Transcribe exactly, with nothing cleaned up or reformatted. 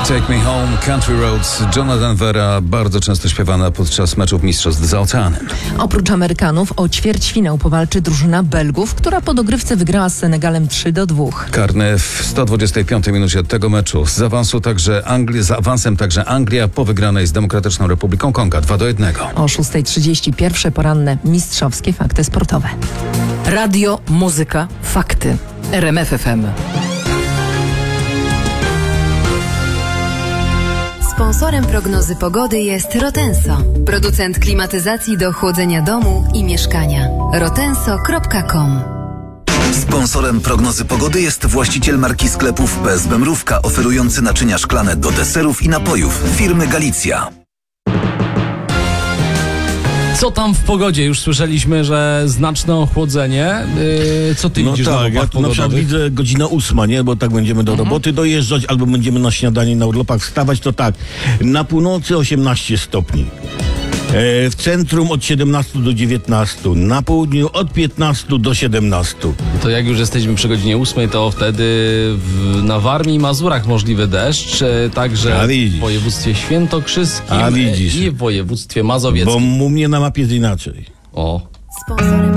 Take Me Home, Country Roads, Johna Denvera, bardzo często śpiewana podczas meczów mistrzostw za oceanem. Oprócz Amerykanów o ćwierćfinał powalczy drużyna Belgów, która po dogrywce wygrała z Senegalem trzy do dwóch. Karny w sto dwudziestej piątej minucie tego meczu. Z awansu także Angli- z awansem także Anglia po wygranej z Demokratyczną Republiką Konga dwa do jednego. O szósta trzydzieści pierwsze poranne mistrzowskie fakty sportowe. Radio, muzyka, fakty. R M F F M. Sponsorem prognozy pogody jest Rotenso, producent klimatyzacji do chłodzenia domu i mieszkania. rotenso kropka com. Sponsorem prognozy pogody jest właściciel marki sklepów P S B Mrówka, oferujący naczynia szklane do deserów i napojów firmy Galicja. Co tam w pogodzie? Już słyszeliśmy, że znaczne ochłodzenie. Yy, co ty no widzisz tak, na mapach ja tu na przykład pogodowych? widzę godzina ósma, nie? Bo tak będziemy do Mhm. roboty dojeżdżać, albo będziemy na śniadanie na urlopach wstawać, to tak. Na północy osiemnaście stopni. E, w centrum od siedemnastu do dziewiętnastu. Na południu od piętnastu do siedemnastu. To jak już jesteśmy przy godzinie ósmej, to wtedy w, na Warmii i Mazurach możliwy deszcz, e, także A widzisz. w województwie świętokrzyskim A widzisz. i w województwie mazowieckim. Bo u mnie na mapie jest inaczej. O. Sponsorem